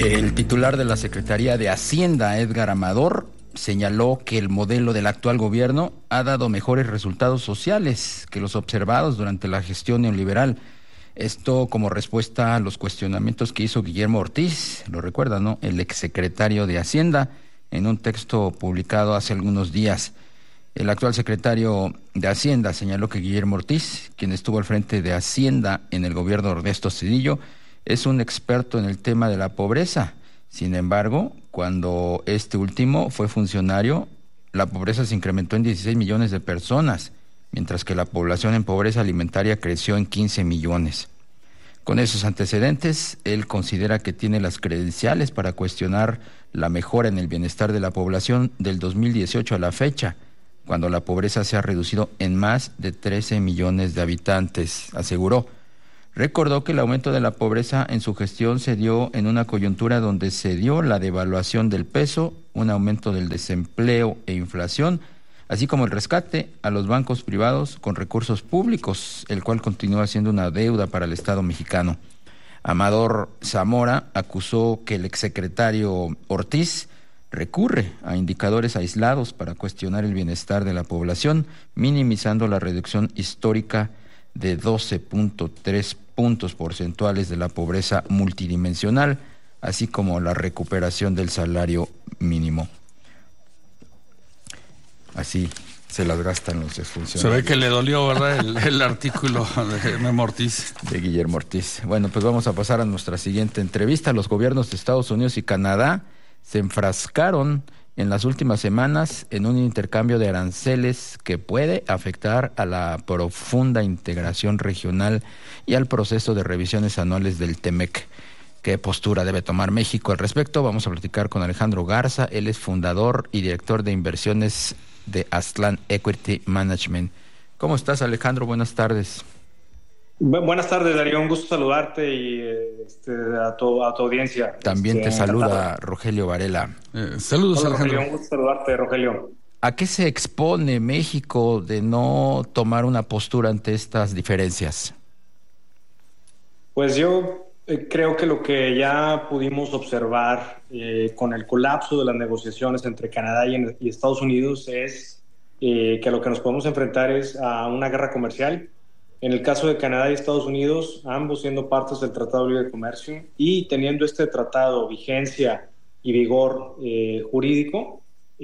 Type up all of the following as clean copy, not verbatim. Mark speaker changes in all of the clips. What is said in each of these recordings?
Speaker 1: El titular de la Secretaría de Hacienda, Edgar Amador, señaló que el modelo del actual gobierno ha dado mejores resultados sociales que los observados durante la gestión neoliberal. Esto como respuesta a los cuestionamientos que hizo Guillermo Ortiz, lo recuerda, ¿no?, el exsecretario de Hacienda, en un texto publicado hace algunos días. El actual secretario de Hacienda señaló que Guillermo Ortiz, quien estuvo al frente de Hacienda en el gobierno de Ernesto Zedillo, es un experto en el tema de la pobreza. Sin embargo, cuando este último fue funcionario, la pobreza se incrementó en 16 millones de personas, mientras que la población en pobreza alimentaria creció en 15 millones. Con esos antecedentes, él considera que tiene las credenciales para cuestionar la mejora en el bienestar de la población del 2018 a la fecha, cuando la pobreza se ha reducido en más de 13 millones de habitantes, aseguró. Recordó que el aumento de la pobreza en su gestión se dio en una coyuntura donde se dio la devaluación del peso, un aumento del desempleo e inflación, así como el rescate a los bancos privados con recursos públicos, el cual continúa siendo una deuda para el Estado mexicano. Amador Zamora acusó que el exsecretario Ortiz recurre a indicadores aislados para cuestionar el bienestar de la población, minimizando la reducción histórica de 12.3 puntos porcentuales de la pobreza multidimensional, así como la recuperación del salario mínimo. Así se las gastan los exfuncionarios.
Speaker 2: Se ve que le dolió, ¿verdad?, el artículo de Memo Ortiz.
Speaker 1: De Guillermo Ortiz. Bueno, pues vamos a pasar a nuestra siguiente entrevista. Los gobiernos de Estados Unidos y Canadá se enfrascaron en las últimas semanas en un intercambio de aranceles que puede afectar a la profunda integración regional y al proceso de revisiones anuales del TEMEC. ¿Qué postura debe tomar México al respecto? Vamos a platicar con Alejandro Garza. Él es fundador y director de inversiones de Aztlán Equity Management. ¿Cómo estás, Alejandro? Buenas tardes.
Speaker 3: Buenas tardes, Darío. Un gusto saludarte y a tu audiencia.
Speaker 1: También te saluda Rogelio Varela.
Speaker 2: Saludos,
Speaker 3: hola,
Speaker 2: Alejandro.
Speaker 3: Rogelio, un gusto saludarte, Rogelio.
Speaker 1: ¿A qué se expone México de no tomar una postura ante estas diferencias?
Speaker 3: Pues yo creo que lo que ya pudimos observar con el colapso de las negociaciones entre Canadá y Estados Unidos es que a lo que nos podemos enfrentar es a una guerra comercial. En el caso de Canadá y Estados Unidos, ambos siendo partes del Tratado de Libre Comercio y teniendo este tratado vigencia y vigor jurídico,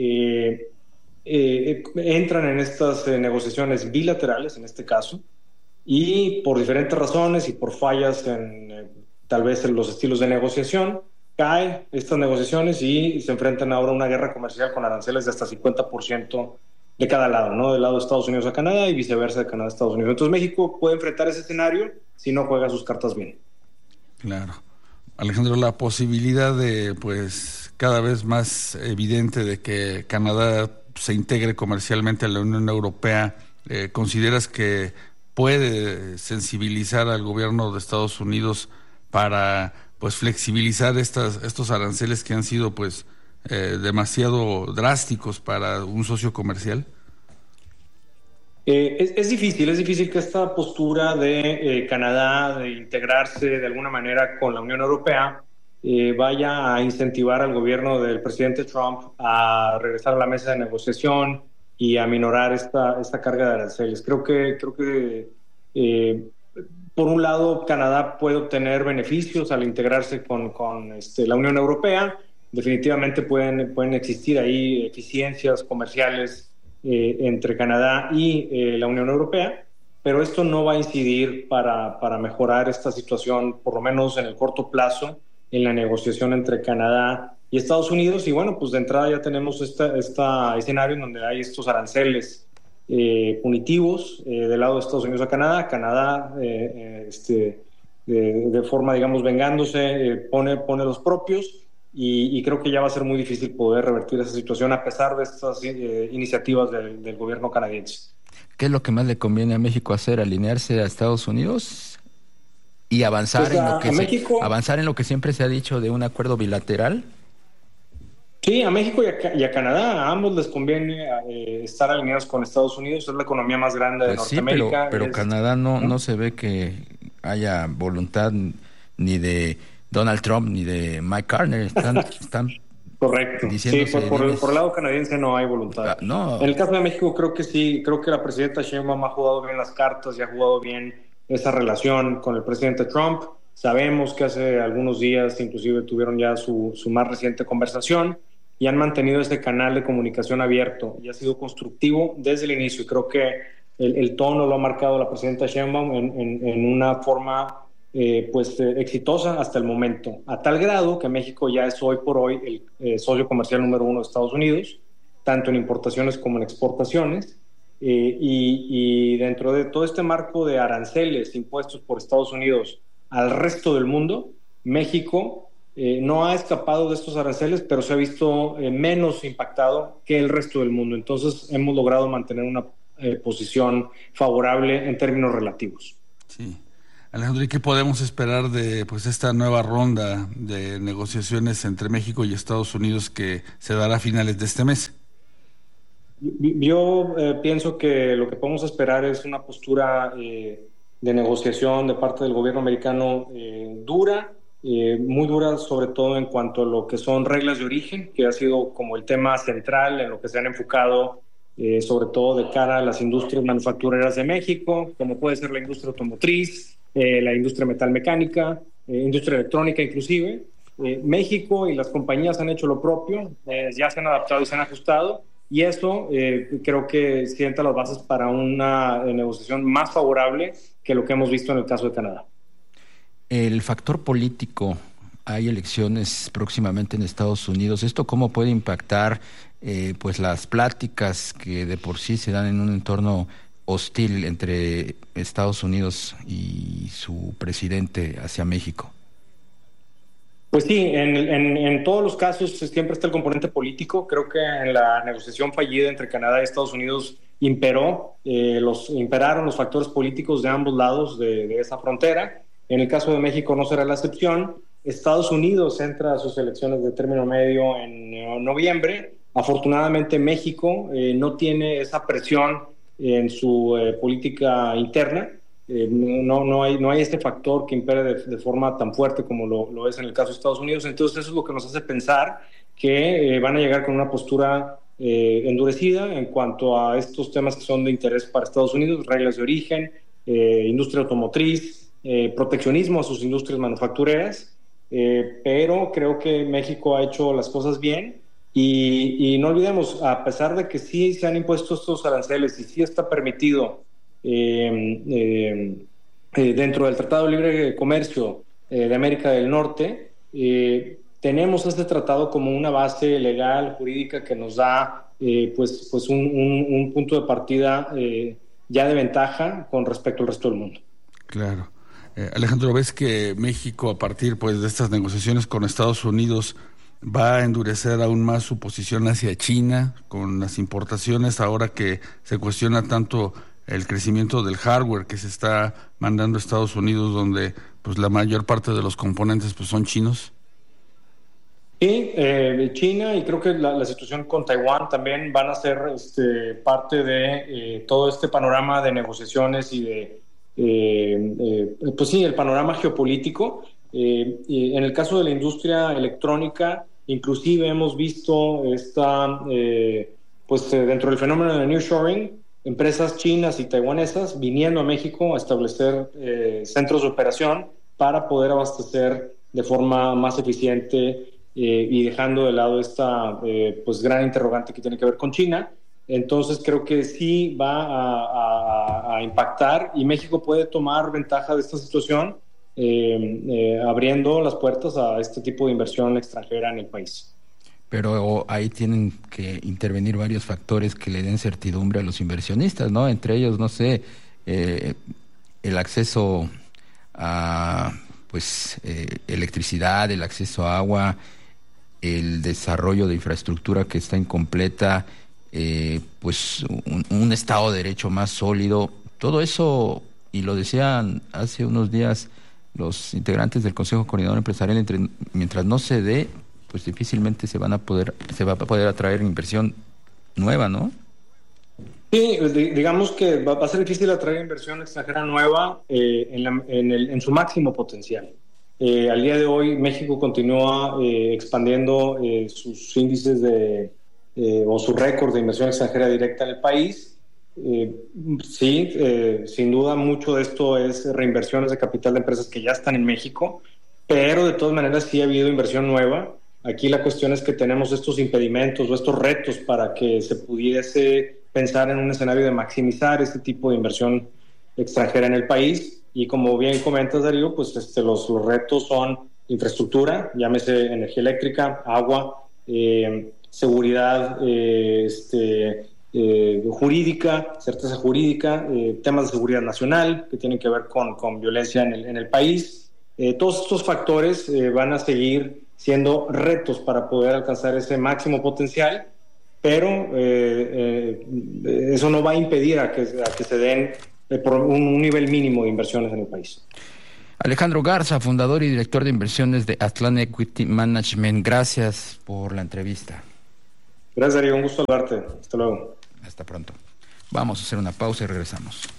Speaker 3: entran en estas negociaciones bilaterales, en este caso, y por diferentes razones y por fallas tal vez en los estilos de negociación, caen estas negociaciones y se enfrentan ahora a una guerra comercial con aranceles de hasta 50% de cada lado, ¿no? Del lado de Estados Unidos a Canadá y viceversa de Canadá a Estados Unidos. Entonces México puede enfrentar ese escenario si no juega sus cartas bien.
Speaker 2: Claro. Alejandro, la posibilidad de, pues, cada vez más evidente de que Canadá se integre comercialmente a la Unión Europea, ¿consideras que puede sensibilizar al gobierno de Estados Unidos para, pues, flexibilizar estos aranceles que han sido, pues, demasiado drásticos para un socio comercial?
Speaker 3: Es difícil que esta postura de Canadá de integrarse de alguna manera con la Unión Europea vaya a incentivar al gobierno del presidente Trump a regresar a la mesa de negociación y a minorar esta carga de aranceles. Creo que por un lado Canadá puede obtener beneficios al integrarse con la Unión Europea. Definitivamente pueden existir ahí eficiencias comerciales entre Canadá y la Unión Europea, pero esto no va a incidir para mejorar esta situación, por lo menos en el corto plazo, en la negociación entre Canadá y Estados Unidos. Y bueno, pues de entrada ya tenemos este escenario en donde hay estos aranceles punitivos del lado de Estados Unidos a Canadá. Canadá, de forma, digamos, vengándose, pone los propios. Y creo que ya va a ser muy difícil poder revertir esa situación a pesar de estas iniciativas del gobierno canadiense.
Speaker 1: ¿Qué es lo que más le conviene a México hacer? ¿Alinearse a Estados Unidos y avanzar, pues avanzar en lo que siempre se ha dicho de un acuerdo bilateral?
Speaker 3: Sí, a México y a Canadá, a ambos les conviene estar alineados con Estados Unidos. Es la economía más grande de Norteamérica.
Speaker 1: Pero Canadá no se ve que haya voluntad ni de Donald Trump ni de Mike Carter. Están
Speaker 3: Correcto. Sí, por el lado canadiense no hay voluntad.
Speaker 1: No.
Speaker 3: En el caso de México creo que sí, creo que la presidenta Sheinbaum ha jugado bien las cartas y ha jugado bien esa relación con el presidente Trump. Sabemos que hace algunos días inclusive tuvieron ya su más reciente conversación y han mantenido ese canal de comunicación abierto y ha sido constructivo desde el inicio. Y creo que el tono lo ha marcado la presidenta Sheinbaum en una forma exitosa hasta el momento, a tal grado que México ya es hoy por hoy el socio comercial número 1 de Estados Unidos, tanto en importaciones como en exportaciones, y dentro de todo este marco de aranceles impuestos por Estados Unidos al resto del mundo, México no ha escapado de estos aranceles, pero se ha visto menos impactado que el resto del mundo. Entonces hemos logrado mantener una posición favorable en términos relativos.
Speaker 2: Sí. Alejandro, ¿y qué podemos esperar de esta nueva ronda de negociaciones entre México y Estados Unidos que se dará a finales de este mes?
Speaker 3: Yo pienso que lo que podemos esperar es una postura de negociación de parte del gobierno americano dura, muy dura, sobre todo en cuanto a lo que son reglas de origen, que ha sido como el tema central en lo que se han enfocado, sobre todo de cara a las industrias manufactureras de México, como puede ser la industria automotriz, la industria metalmecánica, industria electrónica inclusive. México y las compañías han hecho lo propio, ya se han adaptado y se han ajustado, y eso creo que sienta las bases para una negociación más favorable que lo que hemos visto en el caso de Canadá.
Speaker 1: El factor político, hay elecciones próximamente en Estados Unidos. ¿Esto cómo puede impactar las pláticas que de por sí se dan en un entorno hostil entre Estados Unidos y su presidente hacia México?
Speaker 3: Pues sí, en todos los casos siempre está el componente político. Creo que en la negociación fallida entre Canadá y Estados Unidos imperaron los factores políticos de ambos lados de esa frontera. En el caso de México no será la excepción. Estados Unidos entra a sus elecciones de término medio en noviembre. Afortunadamente México no tiene esa presión en su política interna. No hay este factor que impere de forma tan fuerte como lo es en el caso de Estados Unidos. Entonces eso es lo que nos hace pensar que van a llegar con una postura endurecida en cuanto a estos temas que son de interés para Estados Unidos: reglas de origen, industria automotriz, proteccionismo a sus industrias manufactureras. Pero creo que México ha hecho las cosas bien. Y no olvidemos, a pesar de que sí se han impuesto estos aranceles y sí está permitido dentro del Tratado de Libre Comercio de América del Norte, tenemos este tratado como una base legal, jurídica, que nos da un punto de partida ya de ventaja con respecto al resto del mundo.
Speaker 2: Claro. Alejandro, ¿ves que México, a partir de estas negociaciones con Estados Unidos, va a endurecer aún más su posición hacia China con las importaciones, ahora que se cuestiona tanto el crecimiento del hardware que se está mandando a Estados Unidos, donde la mayor parte de los componentes son chinos?
Speaker 3: Sí, China, y creo que la situación con Taiwán también van a ser parte de todo este panorama de negociaciones y de el panorama geopolítico. En el caso de la industria electrónica, inclusive hemos visto dentro del fenómeno de nearshoring, empresas chinas y taiwanesas viniendo a México a establecer centros de operación para poder abastecer de forma más eficiente y dejando de lado esta gran interrogante que tiene que ver con China. Entonces creo que sí va a impactar, y México puede tomar ventaja de esta situación abriendo las puertas a este tipo de inversión extranjera en el país.
Speaker 1: Pero ahí tienen que intervenir varios factores que le den certidumbre a los inversionistas, ¿no? Entre ellos, no sé, el acceso a electricidad, el acceso a agua, el desarrollo de infraestructura que está incompleta, un Estado de Derecho más sólido. Todo eso, y lo decían hace unos días los integrantes del Consejo Coordinador Empresarial, mientras no se dé, difícilmente se va a poder atraer inversión nueva, ¿no?
Speaker 3: Sí, digamos que va a ser difícil atraer inversión extranjera nueva en su máximo potencial. Al día de hoy, México continúa expandiendo sus índices o su récord de inversión extranjera directa en el país. Sí, sin duda mucho de esto es reinversiones de capital de empresas que ya están en México, pero de todas maneras sí ha habido inversión nueva. Aquí la cuestión es que tenemos estos impedimentos o estos retos para que se pudiese pensar en un escenario de maximizar este tipo de inversión extranjera en el país. Y como bien comentas, Darío, pues los retos son infraestructura, llámese energía eléctrica, agua, seguridad jurídica, certeza jurídica, temas de seguridad nacional que tienen que ver con violencia en el país. Todos estos factores van a seguir siendo retos para poder alcanzar ese máximo potencial, pero eso no va a impedir a que se den por un nivel mínimo de inversiones en el país.
Speaker 1: Alejandro Garza, fundador y director de inversiones de Atlan Equity Management, gracias por la entrevista.
Speaker 3: Gracias, Darío, un gusto saludarte. Hasta luego.
Speaker 1: Hasta pronto. Vamos a hacer una pausa y regresamos.